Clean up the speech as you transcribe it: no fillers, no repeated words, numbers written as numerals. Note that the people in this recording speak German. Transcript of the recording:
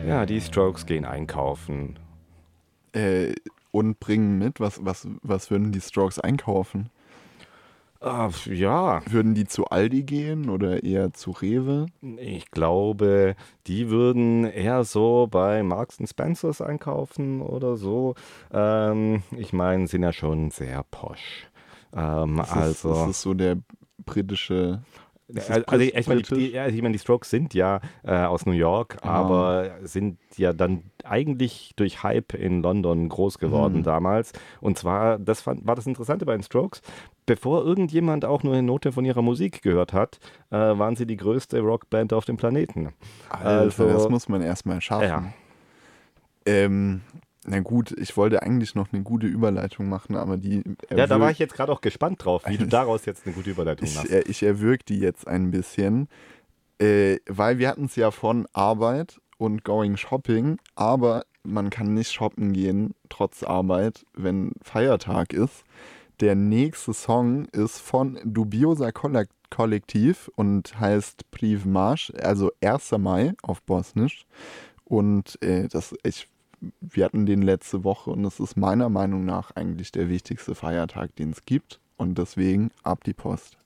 Ja, die Strokes gehen einkaufen. Und bringen mit, was würden die Strokes einkaufen? Ja, Würden die zu Aldi gehen oder eher zu Rewe? ich glaube, die würden eher so bei Marks and Spencers einkaufen oder so. Ich meine, sind ja schon sehr posch. Ist Also. es so der britische, ist es Also ich meine, britisch? ja, ich mein, die Strokes sind ja aus New York, Ah, aber sind ja dann eigentlich durch Hype in London groß geworden hm. damals. Und zwar, war das Interessante bei den Strokes, bevor irgendjemand auch nur eine Note von ihrer Musik gehört hat, waren sie die größte Rockband auf dem Planeten. Alter, das Also, muss man erstmal ja. schaffen. Ähm, na gut, ich wollte eigentlich noch eine gute Überleitung machen, aber die Ja, da war erwürgt, ich jetzt gerade auch gespannt drauf, wie du daraus jetzt eine gute Überleitung machst. ich erwürgt die jetzt ein bisschen, weil wir hatten es ja von Arbeit und Going Shopping, aber man kann nicht shoppen gehen, trotz Arbeit, wenn Feiertag ist. Der nächste Song ist von Dubiosa Kollektiv und heißt Priv Marsch, also 1. Mai auf Bosnisch. Und wir hatten den letzte Woche und es ist meiner Meinung nach eigentlich der wichtigste Feiertag, den es gibt. Und deswegen ab die Post.